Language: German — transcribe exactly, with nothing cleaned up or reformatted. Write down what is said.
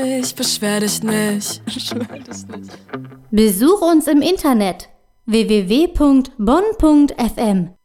Ich beschwer dich nicht. Beschwer dich nicht. Besuch uns im Internet w w w punkt bonn punkt f m.